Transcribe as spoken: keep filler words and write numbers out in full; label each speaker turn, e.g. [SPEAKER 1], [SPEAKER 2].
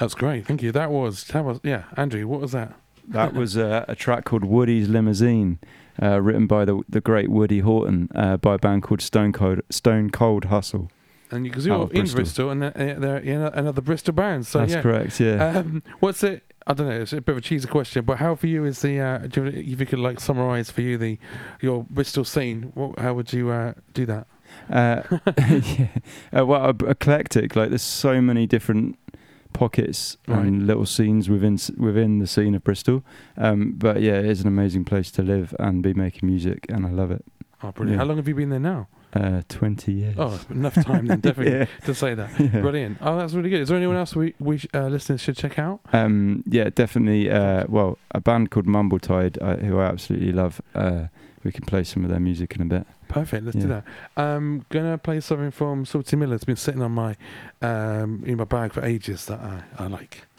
[SPEAKER 1] That's great. Thank you. That was that was yeah, Andrew. What was that?
[SPEAKER 2] That was uh, a track called Woody's Limousine, uh, written by the the great Woody Horton, uh, by a band called Stone Cold Stone Cold Hustle.
[SPEAKER 1] And because you're in Bristol, Bristol and they're, they're in another Bristol band. So
[SPEAKER 2] that's
[SPEAKER 1] yeah.
[SPEAKER 2] correct. Yeah.
[SPEAKER 1] Um, what's it? I don't know. It's a bit of a cheesy question, but how for you is the? Uh, do you, if you could like summarise for you the your Bristol scene, what, how would you uh, do that?
[SPEAKER 2] Uh, yeah. uh, well, eclectic. Like there's so many different pockets right. and little scenes within within the scene of Bristol. Um, but yeah, it is an amazing place to live and be making music, and I love it.
[SPEAKER 1] Oh, brilliant!
[SPEAKER 2] Yeah.
[SPEAKER 1] How long have you been there now?
[SPEAKER 2] Uh, twenty years.
[SPEAKER 1] Oh, enough time then, definitely,
[SPEAKER 2] yeah.
[SPEAKER 1] to say that.
[SPEAKER 2] Yeah.
[SPEAKER 1] Brilliant. Oh, that's really good. Is there anyone else we, we uh, listeners should check out?
[SPEAKER 2] Um, yeah, definitely. Uh, well, a band called Mumbletide, uh, who I absolutely love. Uh, we can play some of their music in a bit.
[SPEAKER 1] Perfect. Let's
[SPEAKER 2] yeah.
[SPEAKER 1] do that. I'm gonna play something from Salty Miller. It's been sitting on my um, in my bag for ages that I, I like.